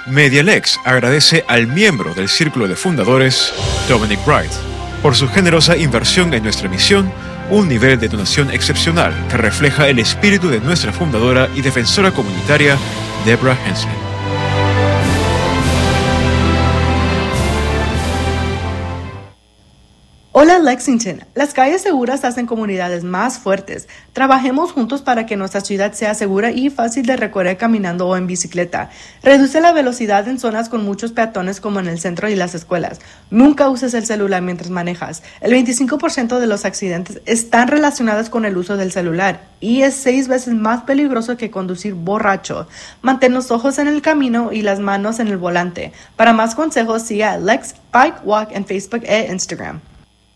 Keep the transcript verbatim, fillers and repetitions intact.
MediaLex agradece al miembro del Círculo de Fundadores, Dominic Bright, por su generosa inversión en nuestra misión, un nivel de donación excepcional que refleja el espíritu de nuestra fundadora y defensora comunitaria, Deborah Hensley. Hola Lexington, las calles seguras hacen comunidades más fuertes. Trabajemos juntos para que nuestra ciudad sea segura y fácil de recorrer caminando o en bicicleta. Reduce la velocidad en zonas con muchos peatones como en el centro y las escuelas. Nunca uses el celular mientras manejas. El veinticinco por ciento de los accidentes están relacionados con el uso del celular y es seis veces más peligroso que conducir borracho. Mantén los ojos en el camino y las manos en el volante. Para más consejos, siga Lex Bike Walk en Facebook e Instagram.